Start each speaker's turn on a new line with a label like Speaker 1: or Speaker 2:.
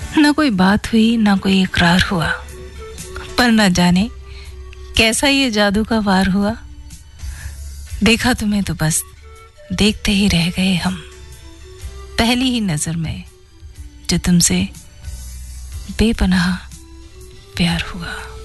Speaker 1: ना कोई बात हुई ना कोई इकरार हुआ, पर न जाने कैसा ये जादू का वार हुआ। देखा तुम्हें तो बस देखते ही रह गए हम, पहली ही नजर में जो तुमसे बेपनाह प्यार हुआ।